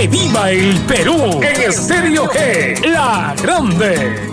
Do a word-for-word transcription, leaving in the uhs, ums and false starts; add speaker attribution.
Speaker 1: ¡Que viva el Perú! En Estéreo G, La Grande.